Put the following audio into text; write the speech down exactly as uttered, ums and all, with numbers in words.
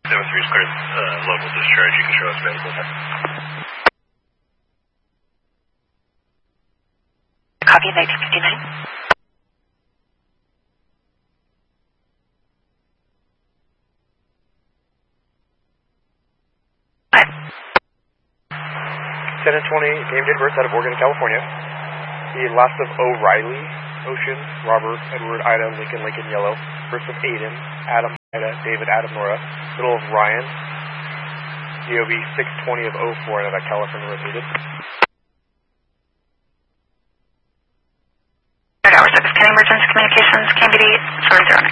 seven three is clear, uh, local discharge. You can show us medical. Copy, nineteen fifty-nine. ten and twenty, named Edwards out of Oregon, California. The last of O'Reilly, Ocean, Robert, Edward, Ida, Lincoln, Lincoln, Yellow. First of Aiden, Adam, Ida, David, Adam, Nora. Middle of Ryan. D O B six twenty of oh four, and that California rotated. Third hour service, can emergency communications, K M B D, zero zero nine.